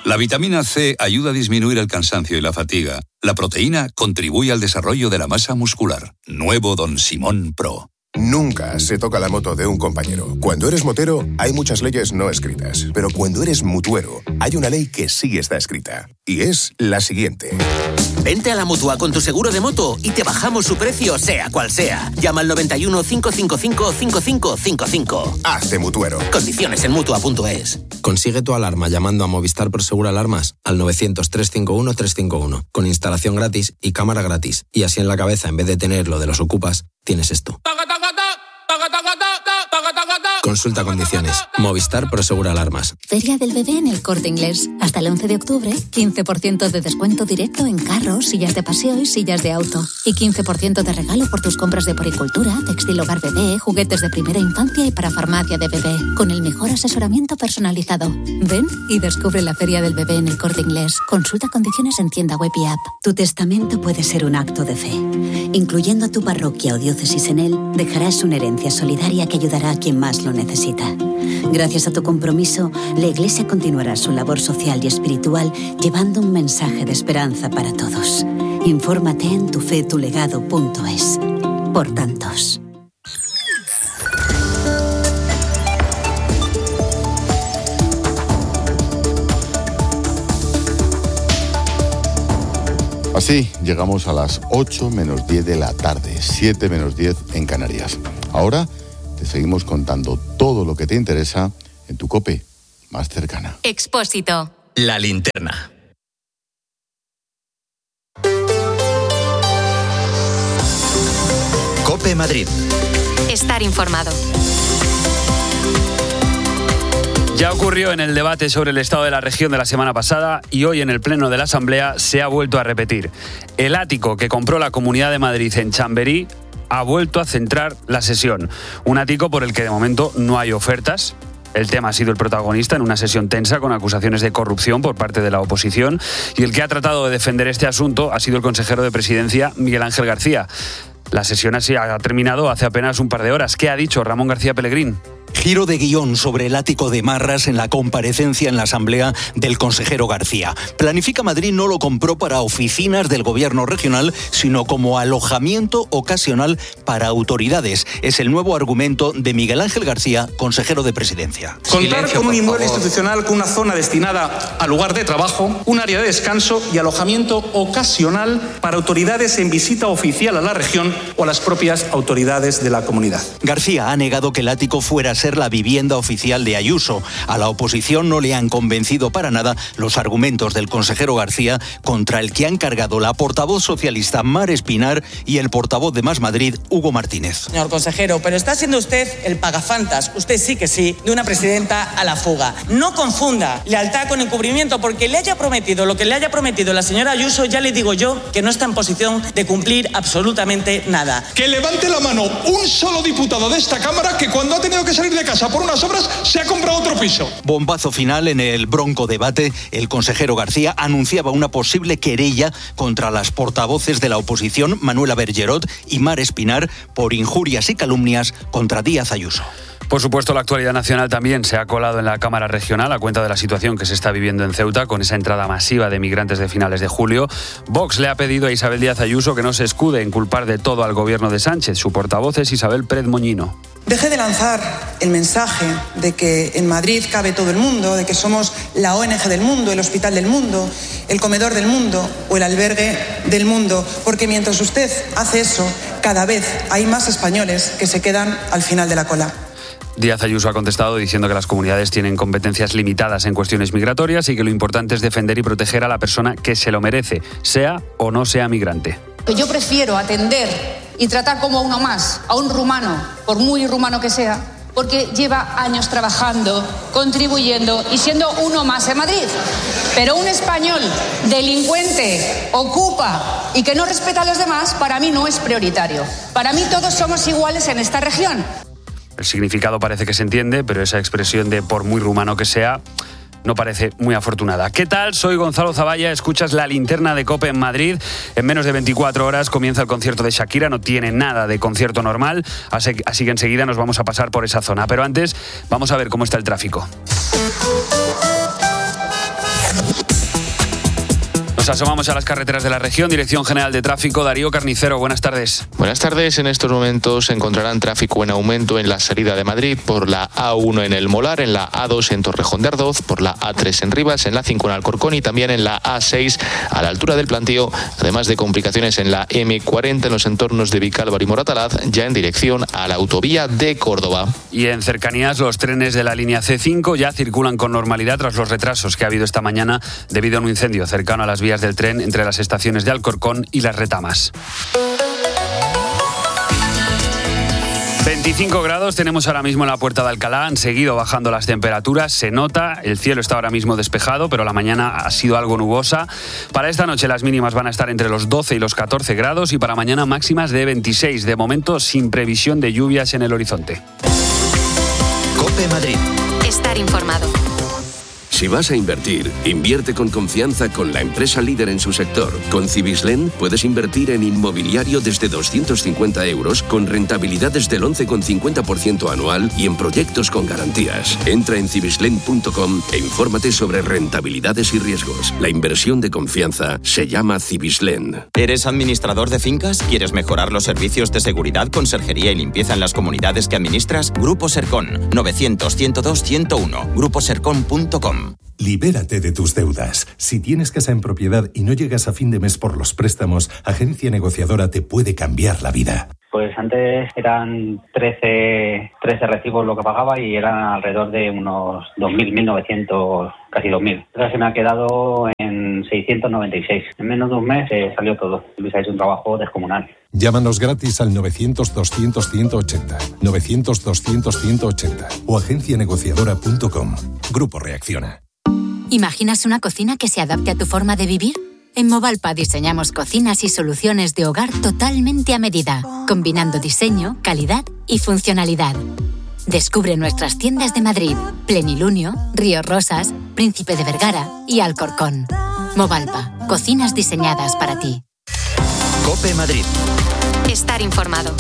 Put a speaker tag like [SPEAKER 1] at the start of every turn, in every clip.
[SPEAKER 1] La vitamina C ayuda a disminuir el cansancio y la fatiga. La proteína contribuye al desarrollo de la masa muscular. Nuevo Don Simón Pro.
[SPEAKER 2] Nunca se toca la moto de un compañero. Cuando eres motero, hay muchas leyes no escritas. Pero cuando eres mutuero, hay una ley que sí está escrita. Y es la siguiente.
[SPEAKER 3] Vente a la Mutua con tu seguro de moto y te bajamos su precio, sea cual sea. Llama al 91 555 5555.
[SPEAKER 2] Hazte mutuero.
[SPEAKER 3] Condiciones en Mutua.es.
[SPEAKER 4] Consigue tu alarma llamando a Movistar Prosegur Alarmas al 900 351 351. Con instalación gratis y cámara gratis. Y así en la cabeza, en vez de tener lo de los ocupas, tienes esto. Consulta condiciones. Movistar Prosegur Alarmas.
[SPEAKER 5] Feria del Bebé en El Corte Inglés. Hasta el 11 de octubre, 15% de descuento directo en carros, sillas de paseo y sillas de auto. Y 15% de regalo por tus compras de poricultura, textil hogar bebé, juguetes de primera infancia y para farmacia de bebé. Con el mejor asesoramiento personalizado. Ven y descubre la Feria del Bebé en El Corte Inglés. Consulta condiciones en tienda web y app.
[SPEAKER 6] Tu testamento puede ser un acto de fe. Incluyendo a tu parroquia o diócesis en él, dejarás una herencia solidaria que ayudará a quien más lo necesita. Gracias a tu compromiso, la Iglesia continuará su labor social y espiritual llevando un mensaje de esperanza para todos. Infórmate en tufetulegado.es. Por tantos.
[SPEAKER 7] Así llegamos a las 8 menos 10 de la tarde, 7 menos 10 en Canarias. Ahora te seguimos contando todo lo que te interesa en tu COPE más cercana.
[SPEAKER 8] Expósito.
[SPEAKER 3] La linterna. COPE Madrid.
[SPEAKER 8] Estar informado.
[SPEAKER 9] Ya ocurrió en el debate sobre el estado de la región de la semana pasada y hoy en el pleno de la Asamblea se ha vuelto a repetir. El ático que compró la Comunidad de Madrid en Chamberí ha vuelto a centrar la sesión. Un ático por el que de momento no hay ofertas. El tema ha sido el protagonista en una sesión tensa con acusaciones de corrupción por parte de la oposición y el que ha tratado de defender este asunto ha sido el consejero de Presidencia, Miguel Ángel García. La sesión así ha terminado hace apenas un par de horas. ¿Qué ha dicho Ramón García Pellegrín?
[SPEAKER 10] Giro de guión sobre el ático de Marras en la comparecencia en la Asamblea del consejero García. Planifica Madrid no lo compró para oficinas del gobierno regional, sino como alojamiento ocasional para autoridades. Es el nuevo argumento de Miguel Ángel García, consejero de Presidencia.
[SPEAKER 11] Contar con un inmueble institucional con una zona destinada a lugar de trabajo, un área de descanso y alojamiento ocasional para autoridades en visita oficial a la región o a las propias autoridades de la comunidad.
[SPEAKER 10] García ha negado que el ático fuera a ser la vivienda oficial de Ayuso. A la oposición no le han convencido para nada los argumentos del consejero García, contra el que han cargado la portavoz socialista Mar Espinar y el portavoz de Más Madrid, Hugo Martínez.
[SPEAKER 12] Señor consejero, pero está siendo usted el pagafantas, usted sí que sí, de una presidenta a la fuga. No confunda lealtad con encubrimiento, porque le haya prometido lo que le haya prometido la señora Ayuso, ya le digo yo que no está en posición de cumplir absolutamente nada.
[SPEAKER 11] Que levante la mano un solo diputado de esta Cámara que cuando ha tenido que salir de casa por unas obras se ha comprado otro piso.
[SPEAKER 10] Bombazo final en el bronco debate. El consejero García anunciaba una posible querella contra las portavoces de la oposición, Manuela Bergerot y Mar Espinar, por injurias y calumnias contra Díaz Ayuso.
[SPEAKER 9] Por supuesto, la actualidad nacional también se ha colado en la Cámara Regional a cuenta de la situación que se está viviendo en Ceuta con esa entrada masiva de migrantes de finales de julio. Vox le ha pedido a Isabel Díaz Ayuso que no se escude en culpar de todo al gobierno de Sánchez. Su portavoz es Isabel Pérez Moñino.
[SPEAKER 12] Deje de lanzar el mensaje de que en Madrid cabe todo el mundo, de que somos la ONG del mundo, el hospital del mundo, el comedor del mundo o el albergue del mundo, porque mientras usted hace eso, cada vez hay más españoles que se quedan al final de la cola.
[SPEAKER 9] Díaz Ayuso ha contestado diciendo que las comunidades tienen competencias limitadas en cuestiones migratorias y que lo importante es defender y proteger a la persona que se lo merece, sea o no sea migrante.
[SPEAKER 13] Yo prefiero atender y tratar como a uno más, a un rumano, por muy rumano que sea, porque lleva años trabajando, contribuyendo y siendo uno más en Madrid. Pero un español delincuente, ocupa y que no respeta a los demás, para mí no es prioritario. Para mí todos somos iguales en esta región.
[SPEAKER 9] El significado parece que se entiende, pero esa expresión de por muy rumano que sea no parece muy afortunada. ¿Qué tal? Soy Gonzalo Zavalla, escuchas La Linterna de COPE en Madrid. En menos de 24 horas comienza el concierto de Shakira, no tiene nada de concierto normal, así que enseguida nos vamos a pasar por esa zona. Pero antes, vamos a ver cómo está el tráfico. Nos asomamos a las carreteras de la región. Dirección General de Tráfico, Darío Carnicero, buenas tardes.
[SPEAKER 14] Buenas tardes. En estos momentos encontrarán tráfico en aumento en la salida de Madrid por la A1 en El Molar, en la A2 en Torrejón de Ardoz, por la A3 en Rivas, en la 5 en Alcorcón y también en la A6 a la altura del Plantío, además de complicaciones en la M40 en los entornos de Vicálvaro y Moratalaz, ya en dirección a la autovía de Córdoba.
[SPEAKER 9] Y en cercanías, los trenes de la línea C5 ya circulan con normalidad tras los retrasos que ha habido esta mañana debido a un incendio cercano a las vías del tren entre las estaciones de Alcorcón y Las Retamas. 25 grados tenemos ahora mismo en la Puerta de Alcalá, han seguido bajando las temperaturas, se nota, el cielo está ahora mismo despejado, pero la mañana ha sido algo nubosa. Para esta noche las mínimas van a estar entre los 12 y los 14 grados y para mañana máximas de 26, de momento sin previsión de lluvias en el horizonte.
[SPEAKER 15] COPE Madrid.
[SPEAKER 8] Estar informado.
[SPEAKER 16] Si vas a invertir, invierte con confianza con la empresa líder en su sector. Con Cibislen puedes invertir en inmobiliario desde 250 euros con rentabilidades del 11,50% anual y en proyectos con garantías. Entra en cibislen.com e infórmate sobre rentabilidades y riesgos. La inversión de confianza se llama Cibislen.
[SPEAKER 17] ¿Eres administrador de fincas? ¿Quieres mejorar los servicios de seguridad, conserjería y limpieza en las comunidades que administras? Grupo Sercon, 900-102-101, gruposercon.com.
[SPEAKER 18] Libérate de tus deudas. Si tienes casa en propiedad y no llegas a fin de mes por los préstamos, Agencia Negociadora te puede cambiar la vida.
[SPEAKER 19] Pues antes eran 13 recibos lo que pagaba y eran alrededor de unos 2.000, 1.900, casi 2.000. Ahora se me ha quedado en 696. En menos de un mes salió todo. Luis ha hecho un trabajo descomunal.
[SPEAKER 18] Llámanos gratis al 900-200-180, 900-200-180 o agencianegociadora.com. Grupo Reacciona.
[SPEAKER 5] ¿Imaginas una cocina que se adapte a tu forma de vivir? En Movalpa diseñamos cocinas y soluciones de hogar totalmente a medida, combinando diseño, calidad y funcionalidad. Descubre nuestras tiendas de Madrid, Plenilunio, Río Rosas, Príncipe de Vergara y Alcorcón. Movalpa, cocinas diseñadas para ti.
[SPEAKER 15] COPE Madrid.
[SPEAKER 8] Estar informado.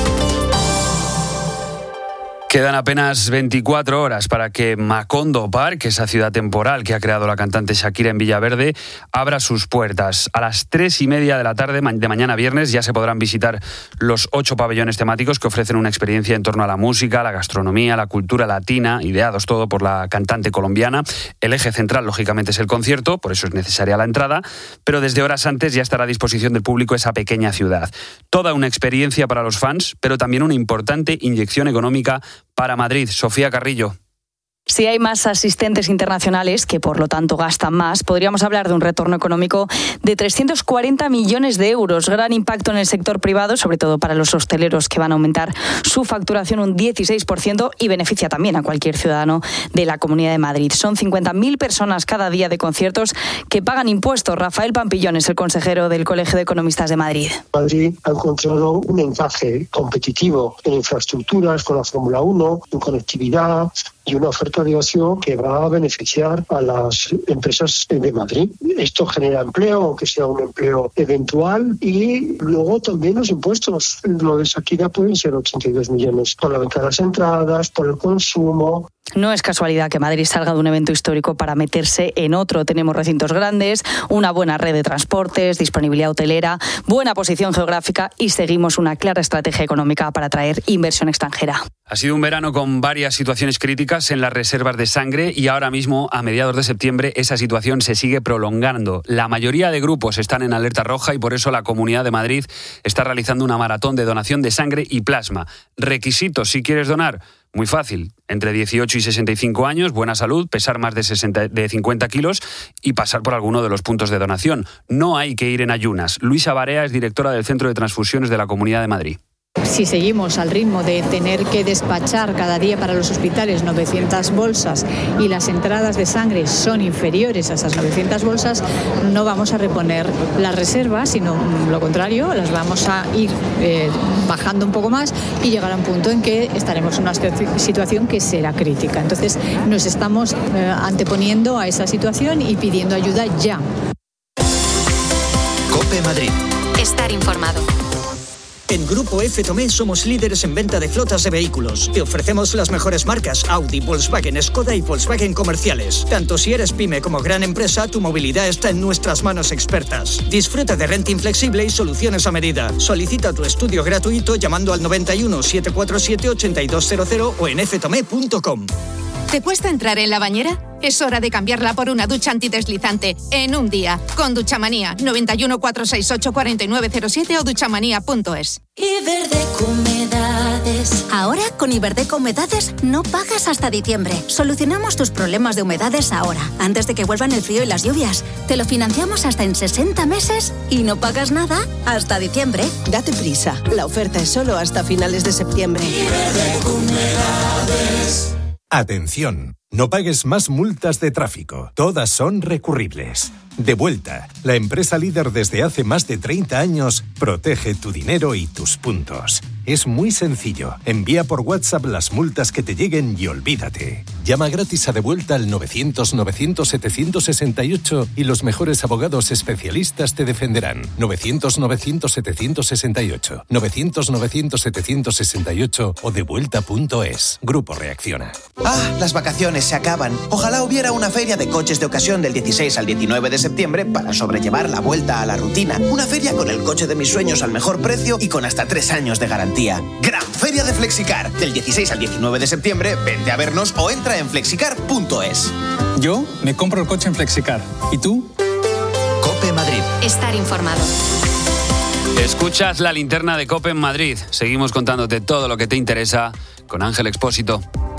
[SPEAKER 9] Quedan apenas 24 horas para que Macondo Park, esa ciudad temporal que ha creado la cantante Shakira en Villaverde, abra sus puertas. A las 3:30 de la tarde de mañana viernes ya se podrán visitar los 8 pabellones temáticos que ofrecen una experiencia en torno a la música, la gastronomía, la cultura latina, ideados todo por la cantante colombiana. El eje central, lógicamente, es el concierto, por eso es necesaria la entrada, pero desde horas antes ya estará a disposición del público esa pequeña ciudad. Toda una experiencia para los fans, pero también una importante inyección económica para Madrid. Sofía Carrillo.
[SPEAKER 20] Si hay más asistentes internacionales, que por lo tanto gastan más, podríamos hablar de un retorno económico de 340 millones de euros. Gran impacto en el sector privado, sobre todo para los hosteleros, que van a aumentar su facturación un 16% y beneficia también a cualquier ciudadano de la Comunidad de Madrid. Son 50.000 personas cada día de conciertos que pagan impuestos. Rafael Pampillón es el consejero del Colegio de Economistas de Madrid.
[SPEAKER 21] Madrid ha encontrado un encaje competitivo en infraestructuras con la Fórmula 1, en conectividad y una oferta de ocio que va a beneficiar a las empresas de Madrid. Esto genera empleo, aunque sea un empleo eventual, y luego también los impuestos. Lo de Shakira pueden ser 82 millones por la venta de las entradas, por el consumo.
[SPEAKER 20] No es casualidad que Madrid salga de un evento histórico para meterse en otro. Tenemos recintos grandes, una buena red de transportes, disponibilidad hotelera, buena posición geográfica y seguimos una clara estrategia económica para atraer inversión extranjera.
[SPEAKER 9] Ha sido un verano con varias situaciones críticas en las reservas de sangre y ahora mismo, a mediados de septiembre, esa situación se sigue prolongando. La mayoría de grupos están en alerta roja y por eso la Comunidad de Madrid está realizando una maratón de donación de sangre y plasma. Requisitos si quieres donar. Muy fácil, entre 18 y 65 años, buena salud, pesar más de 50 kilos y pasar por alguno de los puntos de donación. No hay que ir en ayunas. Luisa Barea es directora del Centro de Transfusiones de la Comunidad de Madrid.
[SPEAKER 22] Si seguimos al ritmo de tener que despachar cada día para los hospitales 900 bolsas y las entradas de sangre son inferiores a esas 900 bolsas, no vamos a reponer las reservas, sino lo contrario, las vamos a ir bajando un poco más y llegar a un punto en que estaremos en una situación que será crítica. Entonces nos estamos anteponiendo a esa situación y pidiendo ayuda ya.
[SPEAKER 15] COPE Madrid.
[SPEAKER 8] Estar informado.
[SPEAKER 1] En Grupo F. Tomé somos líderes en venta de flotas de vehículos. Te ofrecemos las mejores marcas Audi, Volkswagen, Skoda y Volkswagen comerciales. Tanto si eres pyme como gran empresa, tu movilidad está en nuestras manos expertas. Disfruta de renting flexible y soluciones a medida. Solicita tu estudio gratuito llamando al 91 747 8200 o en ftome.com.
[SPEAKER 2] ¿Te cuesta entrar en la bañera? Es hora de cambiarla por una ducha antideslizante en un día. Con Duchamanía, 91 468 4907 o duchamanía.es.
[SPEAKER 23] Iberdeco Humedades.
[SPEAKER 5] Ahora, con Iberdeco Humedades, no pagas hasta diciembre. Solucionamos tus problemas de humedades ahora, antes de que vuelvan el frío y las lluvias. Te lo financiamos hasta en 60 meses y no pagas nada hasta diciembre.
[SPEAKER 24] Date prisa. La oferta es solo hasta finales de septiembre.
[SPEAKER 23] Iberdeco Humedades.
[SPEAKER 18] Atención, no pagues más multas de tráfico. Todas son recurribles. Devuelta, la empresa líder desde hace más de 30 años, protege tu dinero y tus puntos. Es muy sencillo. Envía por WhatsApp las multas que te lleguen y olvídate. Llama gratis a Devuelta al 900-900-768 y los mejores abogados especialistas te defenderán. 900-900-768. 900-900-768 o devuelta.es. Grupo Reacciona.
[SPEAKER 25] ¡Ah! Las vacaciones se acaban. Ojalá hubiera una feria de coches de ocasión del 16 al 19 de septiembre para sobrellevar la vuelta a la rutina. Una feria con el coche de mis sueños al mejor precio y con hasta 3 años de garantía. Gran Feria de Flexicar. Del 16 al 19 de septiembre, vente a vernos o entra en flexicar.es.
[SPEAKER 26] Yo me compro el coche en Flexicar. ¿Y tú?
[SPEAKER 15] COPE Madrid.
[SPEAKER 8] Estar informado.
[SPEAKER 9] Escuchas la linterna de COPE en Madrid. Seguimos contándote todo lo que te interesa con Ángel Expósito.